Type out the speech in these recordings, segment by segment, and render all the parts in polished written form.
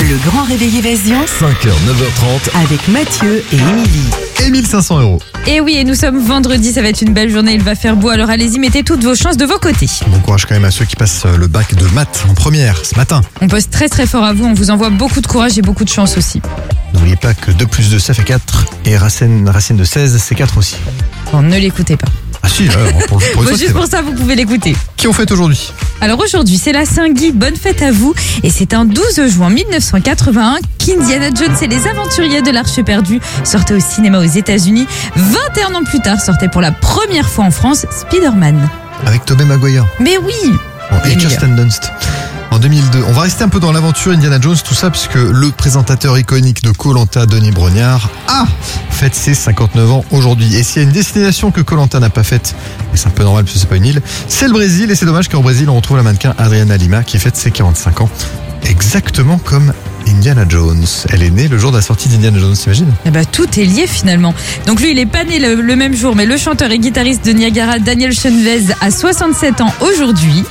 Le grand réveil Évasion 5h, 9h30. avec Mathieu et Émilie. Et 1500 €. Et oui, et nous sommes vendredi, ça va être une belle journée, il va faire beau, alors allez-y, mettez toutes vos chances de vos côtés. Bon courage quand même à ceux qui passent le bac de maths en première ce matin. On pose très très fort à vous, on vous envoie beaucoup de courage et beaucoup de chance aussi. N'oubliez pas que 2 plus 2 ça fait 4 et racine de 16 c'est 4 aussi. Bon, ne l'écoutez pas. Ah si, pour Bon, ça, juste pour ça, vous pouvez l'écouter. Qui on fête aujourd'hui? Alors aujourd'hui, c'est la Saint-Guy, bonne fête à vous. Et c'est un 12 juin 1981 qu'Indiana Jones et les aventuriers de l'Arche perdue sortaient au cinéma aux États-Unis. 21 ans plus tard, sortait pour la première fois en France Spider-Man. Avec Tobey Maguire. Mais oui. Bon, et Emilia. Kirsten Dunst. En 2002. On va rester un peu dans l'aventure Indiana Jones, tout ça, puisque le présentateur iconique de Koh-Lanta, Denis Brognard, fête ses 59 ans aujourd'hui. Et s'il y a une destination que Koh-Lanta n'a pas faite, et c'est un peu normal parce que c'est pas une île, c'est le Brésil. Et c'est dommage qu'au Brésil, on retrouve la mannequin Adriana Lima qui fête ses 45 ans. Exactement comme Indiana Jones. Elle est née le jour de la sortie d'Indiana Jones, t'imagines? Eh ben, tout est lié finalement. Donc lui, il est pas né le même jour, mais le chanteur et guitariste de Niagara, Daniel Chenvez, a 67 ans aujourd'hui.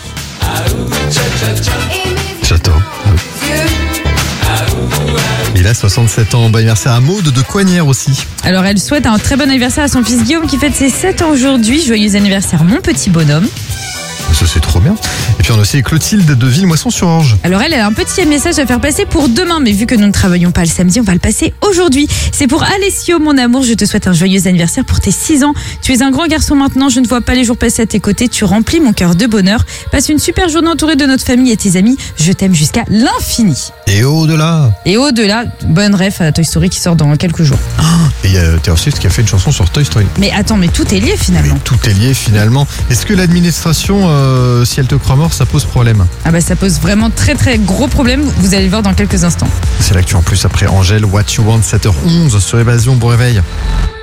J'attends. Il a 67 ans. Bon anniversaire à Maude de Coignères aussi. Alors elle souhaite un très bon anniversaire à son fils Guillaume qui fête ses 7 ans aujourd'hui. Joyeux anniversaire mon petit bonhomme. Ça c'est trop bien. Et puis on a aussi Clotilde de Villemoisson-sur-Orge. Alors elle a un petit message à faire passer pour demain, mais vu que nous ne travaillons pas le samedi, on va le passer aujourd'hui. C'est pour Alessio, mon amour, je te souhaite un joyeux anniversaire pour tes 6 ans. Tu es un grand garçon maintenant, je ne vois pas les jours passer à tes côtés, tu remplis mon cœur de bonheur. Passe une super journée entourée de notre famille et tes amis, je t'aime jusqu'à l'infini. Et au-delà. Et au-delà, bonne ref à Toy Story qui sort dans quelques jours. Et il y a Taylor Swift qui a fait une chanson sur Toy Story. Mais attends, mais tout est lié Mais finalement. tout est lié finalement. Est-ce que l'administration, si elle te croit mort, ça pose problème? Ah bah ça pose vraiment très très gros problème, vous allez le voir dans quelques instants. C'est l'actu en plus après Angèle, What You Want, 7h11 sur Évasion. Bon réveil.